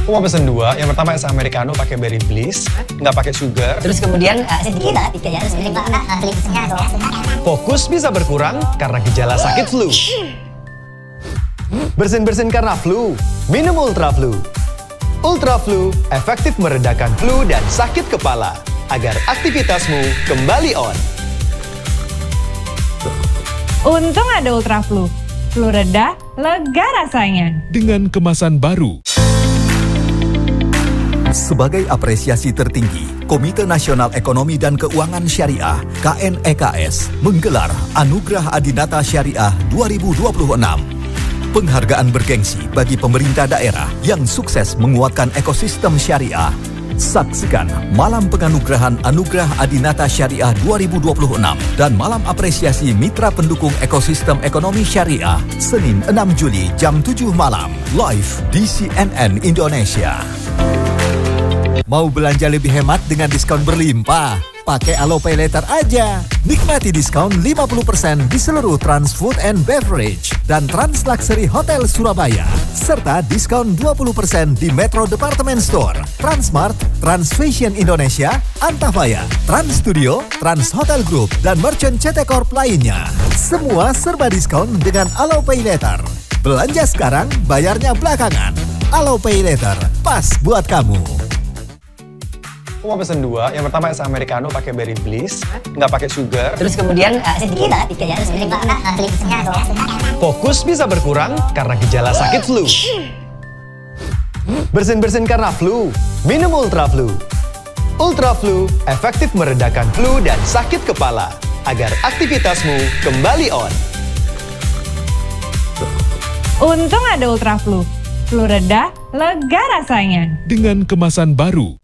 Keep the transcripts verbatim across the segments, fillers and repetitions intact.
Aku mau pesen dua. Yang pertama es americano pakai berry bliss, nggak pakai sugar. Terus kemudian uh, sedikit lah, tiga ya. Terus kemudian mbak blitznya saya. Fokus bisa berkurang karena gejala sakit flu. Bersin-bersin karena flu, minum Ultra Flu. Ultra Flu efektif meredakan flu dan sakit kepala agar aktivitasmu kembali on. Untung ada Ultra Flu. Flu reda, lega rasanya. Dengan kemasan baru. Sebagai apresiasi tertinggi, Komite Nasional Ekonomi dan Keuangan Syariah (K N E K S) menggelar Anugerah Adinata Syariah dua ribu dua puluh enam. Penghargaan bergengsi bagi pemerintah daerah yang sukses menguatkan ekosistem syariah. Saksikan Malam Penganugerahan Anugerah Adinata Syariah dua ribu dua puluh enam dan Malam Apresiasi Mitra Pendukung Ekosistem Ekonomi Syariah Senin enam Juli jam tujuh malam live di C N N Indonesia. Mau belanja lebih hemat dengan diskon berlimpah? Pakai Alo Pay Later aja. Nikmati diskon lima puluh persen di seluruh Trans Food and Beverage dan Trans Luxury Hotel Surabaya. Serta diskon dua puluh persen di Metro Department Store, Transmart, Trans Fashion Indonesia, Antafaya, Trans Studio, Trans Hotel Group, dan Merchant C T Corp lainnya. Semua serba diskon dengan Alo Pay Later. Belanja sekarang, bayarnya belakangan. Alo Pay Later, pas buat kamu. Aku mau pesen dua. Yang pertama es americano pakai berry bliss, nggak pakai sugar. terus kemudian uh, sedikit lah, tiga ya. Terus kemudian mbak blitznya saya. Fokus bisa berkurang karena gejala sakit flu. Bersin-bersin karena flu, minum Ultra Flu. Ultra Flu efektif meredakan flu dan sakit kepala agar aktivitasmu kembali on. Untung ada Ultra Flu. Flu reda, lega rasanya. Dengan kemasan baru.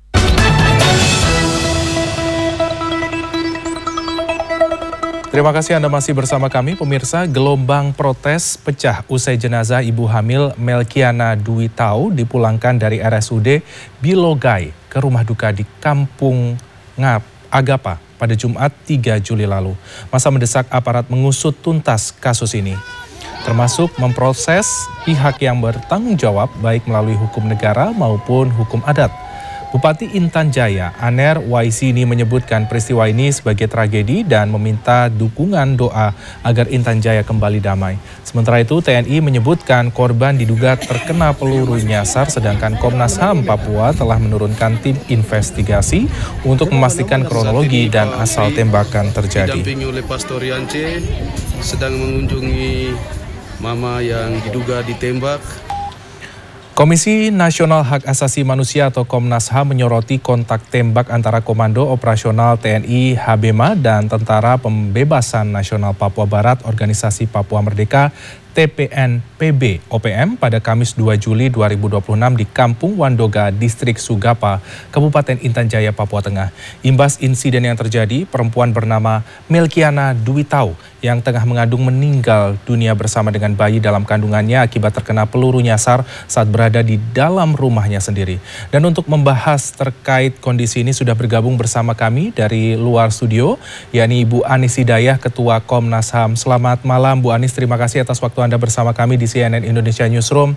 Terima kasih Anda masih bersama kami, pemirsa. Gelombang protes pecah usai jenazah ibu hamil Melkiana Dwi Tau dipulangkan dari R S U D Bilogai ke rumah duka di Kampung Ngap, Agapa pada Jumat tiga Juli lalu. Masa mendesak aparat mengusut tuntas kasus ini, termasuk memproses pihak yang bertanggung jawab baik melalui hukum negara maupun hukum adat. Bupati Intan Jaya, Aner Waisini menyebutkan peristiwa ini sebagai tragedi dan meminta dukungan doa agar Intan Jaya kembali damai. Sementara itu, T N I menyebutkan korban diduga terkena peluru nyasar, sedangkan Komnas H A M Papua telah menurunkan tim investigasi untuk memastikan kronologi dan asal tembakan terjadi. Didampingi oleh Pastor Yance, sedang mengunjungi mama yang diduga ditembak. Komisi Nasional Hak Asasi Manusia atau Komnas H A M menyoroti kontak tembak antara Komando Operasional T N I Habema dan Tentara Pembebasan Nasional Papua Barat Organisasi Papua Merdeka T P N P B O P M pada Kamis dua Juli dua ribu dua puluh enam di Kampung Wandoga, Distrik Sugapa, Kabupaten Intan Jaya, Papua Tengah. Imbas insiden yang terjadi, perempuan bernama Melkiana Dwi Tau yang tengah mengandung meninggal dunia bersama dengan bayi dalam kandungannya akibat terkena peluru nyasar saat berada di dalam rumahnya sendiri. Dan untuk membahas terkait kondisi ini sudah bergabung bersama kami dari luar studio, yakni Ibu Anis Hidayah, Ketua Komnas H A M. Selamat malam Bu Anis, terima kasih atas waktu Anda bersama kami di C N N Indonesia Newsroom.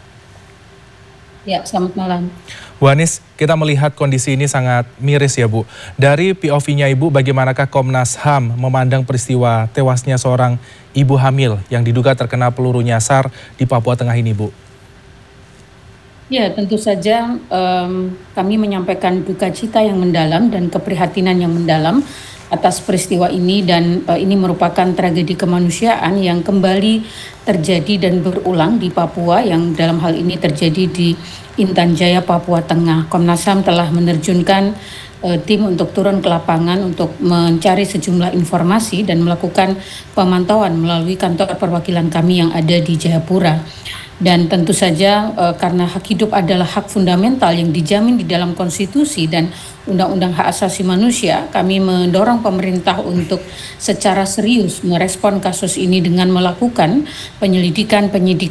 Ya, selamat malam. Bu Anis, kita melihat kondisi ini sangat miris ya Bu. Dari P O V-nya Ibu, bagaimanakah Komnas H A M memandang peristiwa tewasnya seorang ibu hamil yang diduga terkena peluru nyasar di Papua Tengah ini Bu? Ya, tentu saja um, kami menyampaikan duka cita yang mendalam dan keprihatinan yang mendalam atas peristiwa ini, dan uh, ini merupakan tragedi kemanusiaan yang kembali terjadi dan berulang di Papua, yang dalam hal ini terjadi di Intan Jaya, Papua Tengah. Komnas H A M telah menerjunkan uh, tim untuk turun ke lapangan untuk mencari sejumlah informasi dan melakukan pemantauan melalui kantor perwakilan kami yang ada di Jayapura. Dan tentu saja uh, karena hak hidup adalah hak fundamental yang dijamin di dalam konstitusi dan Undang-Undang Hak Asasi Manusia, kami mendorong pemerintah untuk secara serius merespon kasus ini dengan melakukan penyelidikan penyidikan